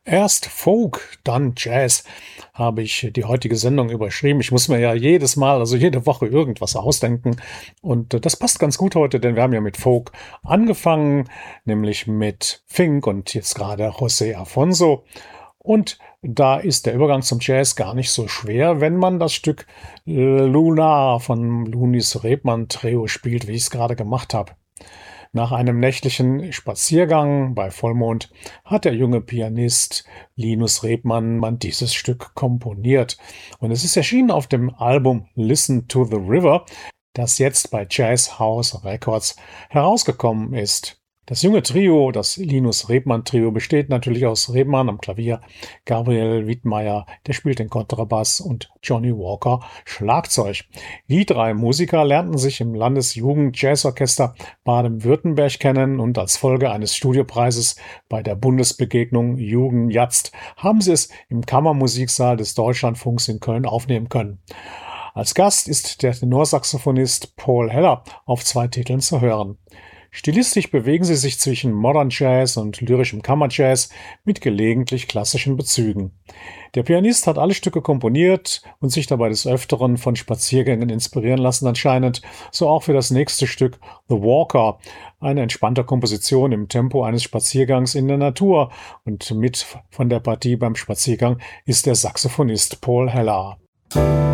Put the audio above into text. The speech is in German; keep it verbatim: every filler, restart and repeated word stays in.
Erst Folk, dann Jazz, habe ich die heutige Sendung überschrieben. Ich muss mir ja jedes Mal, also jede Woche irgendwas ausdenken. Und äh, das passt ganz gut heute, denn wir haben ja mit Folk angefangen, nämlich mit Fink und jetzt gerade José Afonso. Und da ist der Übergang zum Jazz gar nicht so schwer, wenn man das Stück äh, Luna von Lunis Rebmann Trio spielt, wie ich es gerade gemacht habe. Nach einem nächtlichen Spaziergang bei Vollmond hat der junge Pianist Linus Rebmann man dieses Stück komponiert. Und es ist erschienen auf dem Album Listen to the River, das jetzt bei Jazz House Records herausgekommen ist. Das junge Trio, das Linus Rebmann Trio, besteht natürlich aus Rebmann am Klavier, Gabriel Widmayer, der spielt den Kontrabass, und Johnny Walker Schlagzeug. Die drei Musiker lernten sich im Landesjugend-Jazzorchester Baden-Württemberg kennen und als Folge eines Studiopreises bei der Bundesbegegnung Jugend Jazzt haben sie es im Kammermusiksaal des Deutschlandfunks in Köln aufnehmen können. Als Gast ist der Tenorsaxophonist Paul Heller auf zwei Titeln zu hören. Stilistisch bewegen sie sich zwischen Modern Jazz und lyrischem Kammerjazz mit gelegentlich klassischen Bezügen. Der Pianist hat alle Stücke komponiert und sich dabei des Öfteren von Spaziergängen inspirieren lassen anscheinend, so auch für das nächste Stück The Walker, eine entspannte Komposition im Tempo eines Spaziergangs in der Natur, und mit von der Partie beim Spaziergang ist der Saxophonist Paul Heller.